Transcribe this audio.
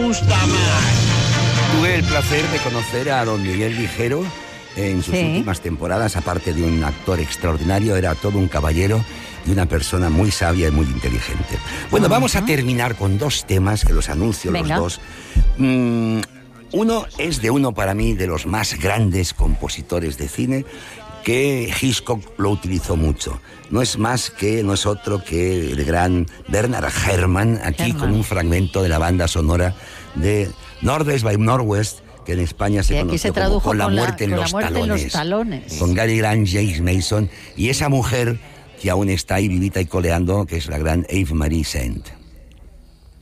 gusta más. Tuve el placer de conocer a don Miguel Ligero en sus últimas temporadas. Aparte de un actor extraordinario, era todo un caballero y una persona muy sabia y muy inteligente. Bueno, vamos a terminar con dos temas que los anuncio. Venga. Los dos. Uno es de uno para mí de los más grandes compositores de cine, que Hitchcock lo utilizó mucho. No es otro que el gran Bernard Herrmann, aquí con un fragmento de la banda sonora de Northwest by Northwest, que en España se conoció como Con la muerte en los talones. Con Gary Grant, James Mason y esa mujer que aún está ahí vivita y coleando, que es la gran Eve Marie Saint.